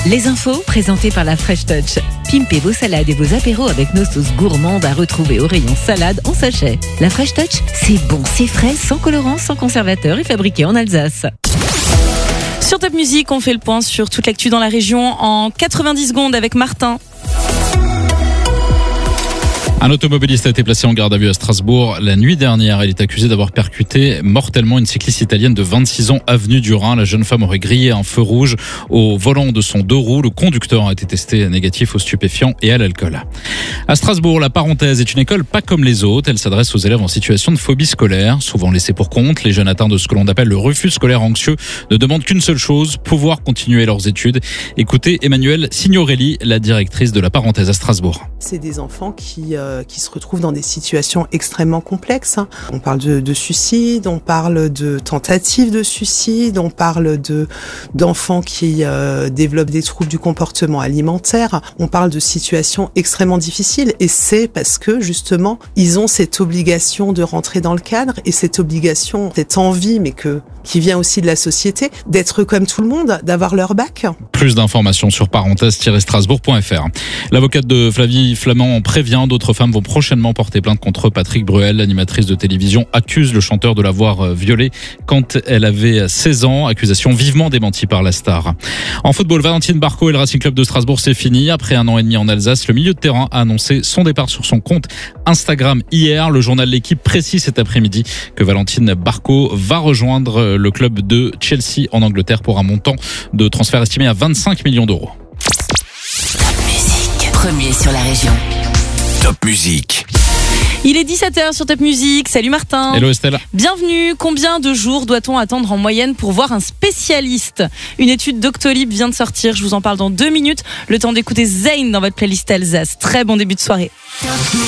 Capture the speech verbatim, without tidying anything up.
Les infos présentées par la Fresh Touch. Pimpez vos salades et vos apéros avec nos sauces gourmandes à retrouver au rayon salade en sachet. La Fresh Touch, c'est bon, c'est frais, sans colorant, sans conservateur et fabriqué en Alsace. Sur Top Music, on fait le point sur toute l'actu dans la région en quatre-vingt-dix secondes avec Martin. Un automobiliste a été placé en garde à vue à Strasbourg la nuit dernière. Il est accusé d'avoir percuté mortellement une cycliste italienne de vingt-six ans avenue du Rhin. La jeune femme aurait grillé un feu rouge au volant de son deux roues. Le conducteur a été testé négatif aux stupéfiants et à l'alcool. À Strasbourg, la Parenthèse est une école pas comme les autres. Elle s'adresse aux élèves en situation de phobie scolaire, souvent laissés pour compte. Les jeunes atteints de ce que l'on appelle le refus scolaire anxieux ne demandent qu'une seule chose, pouvoir continuer leurs études. Écoutez Emmanuelle Signorelli, la directrice de la Parenthèse à Strasbourg. C'est des enfants qui, euh, qui se retrouvent dans des situations extrêmement complexes. Hein. On parle de, de suicide, on parle de tentatives de suicide, on parle de d'enfants qui euh, développent des troubles du comportement alimentaire. On parle de situations extrêmement difficiles et c'est parce que justement ils ont cette obligation de rentrer dans le cadre et cette obligation, cette envie, mais que qui vient aussi de la société, d'être comme tout le monde, d'avoir leur bac. Plus d'informations sur parenthèse tiret strasbourg point f r. L'avocate de Flavie Flamand prévient, d'autres femmes vont prochainement porter plainte contre Patrick Bruel. L'animatrice de télévision accuse le chanteur de l'avoir violée quand elle avait seize ans. Accusation vivement démentie par la star. En football, Valentine Barco et le Racing Club de Strasbourg, c'est fini. Après un an et demi en Alsace, le milieu de terrain a annoncé son départ sur son compte Instagram hier. Le journal L'Équipe précise cet après-midi que Valentine Barco va rejoindre le club de Chelsea en Angleterre pour un montant de transfert estimé à vingt-cinq millions d'euros. Top Music, premier sur la région. Top Music. Il est dix-sept heures sur Top Music. Salut Martin. Hello Estelle. Bienvenue. Combien de jours doit-on attendre en moyenne pour voir un spécialiste ? Une étude Doctolib vient de sortir. Je vous en parle dans deux minutes. Le temps d'écouter Zayn dans votre playlist Alsace. Très bon début de soirée.